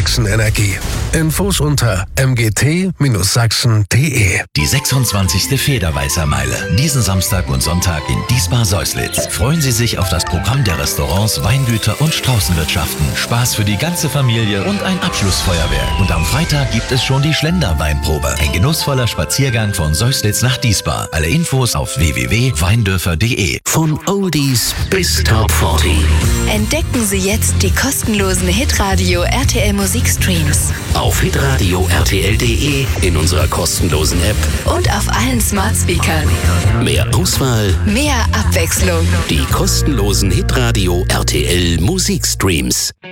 Sachsenenergie. Infos unter mgt-sachsen.de. Die 26. Federweißermeile. Diesen Samstag und Sonntag in Diesbar-Seuslitz. Freuen Sie sich auf das Programm der Restaurants, Weingüter und Straußenwirtschaften. Spaß für die ganze Familie und ein Abschlussfeuerwerk. Und am Freitag gibt es schon die Schlenderweinprobe. Ein genussvoller Spaziergang von Seuslitz nach Diesbar. Alle Infos auf www.weindörfer.de. Von Oldies bis Top 40. Entdecken Sie jetzt die kostenlosen Hitradio RTL Musikstreams. Auf hitradio rtl.de, in unserer kostenlosen App und auf allen Smart Speakern. Mehr Auswahl, mehr Abwechslung. Die kostenlosen Hitradio RTL Musikstreams.